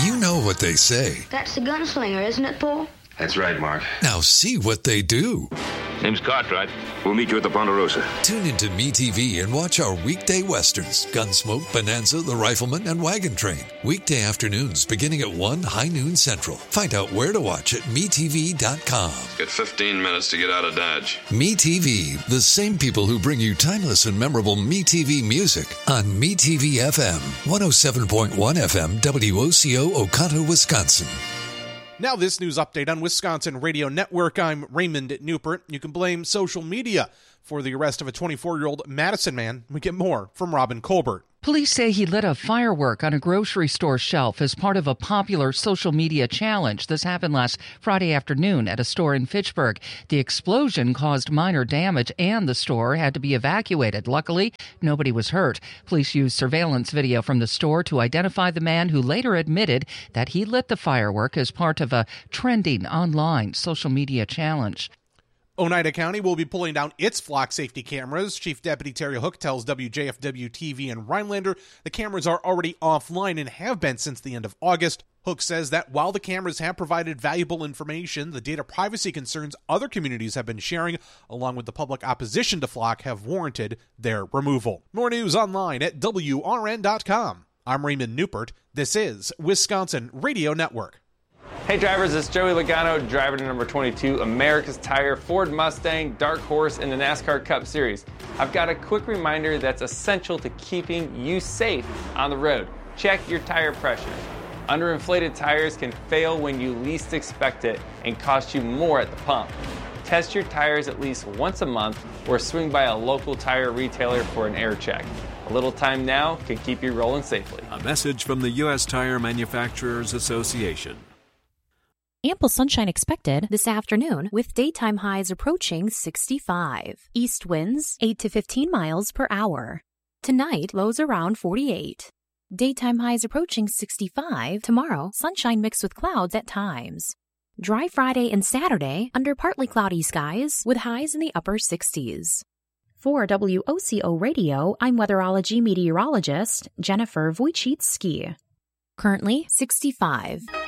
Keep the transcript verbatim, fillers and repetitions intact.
You know what they say. That's the gunslinger, isn't it, Paul? That's right, Mark. Now see what they do. Name's Cartwright. We'll meet you at the Ponderosa. Tune into MeTV and watch our weekday westerns, Gunsmoke, Bonanza, The Rifleman, and Wagon Train. Weekday afternoons beginning at one, high noon central. Find out where to watch at me T V dot com. Got fifteen minutes to get out of Dodge. MeTV, the same people who bring you timeless and memorable MeTV music on MeTV F M, one oh seven point one F M, W O C O, Oconto, Wisconsin. Now this news update on Wisconsin Radio Network. I'm Raymond Newpert. You can blame social media for the arrest of a twenty-four-year-old Madison man. We get more from Robin Colbert. Police say he lit a firework on a grocery store shelf as part of a popular social media challenge. This happened last Friday afternoon at a store in Fitchburg. The explosion caused minor damage and the store had to be evacuated. Luckily, nobody was hurt. Police used surveillance video from the store to identify the man who later admitted that he lit the firework as part of a trending online social media challenge. Oneida County will be pulling down its flock safety cameras. Chief Deputy Terry Hook tells W J F W T V in Rhinelander the cameras are already offline and have been since the end of August. Hook says that while the cameras have provided valuable information, the data privacy concerns other communities have been sharing, along with the public opposition to flock, have warranted their removal. More news online at W R N dot com. I'm Raymond Newpert. This is Wisconsin Radio Network. Hey drivers, it's Joey Logano, driver to number twenty-two, America's Tire Ford Mustang Dark Horse in the NASCAR Cup Series. I've got a quick reminder that's essential to keeping you safe on the road. Check your tire pressure. Underinflated tires can fail when you least expect it and cost you more at the pump. Test your tires at least once a month or swing by a local tire retailer for an air check. A little time now can keep you rolling safely. A message from the U S Tire Manufacturers Association. Ample sunshine expected this afternoon with daytime highs approaching sixty-five. East winds eight to fifteen miles per hour. Tonight, lows around forty-eight. Daytime highs approaching sixty-five. Tomorrow, sunshine mixed with clouds at times. Dry Friday and Saturday under partly cloudy skies with highs in the upper sixties. For W O C O Radio, I'm weatherology meteorologist Jennifer Wojcicki. Currently sixty-five.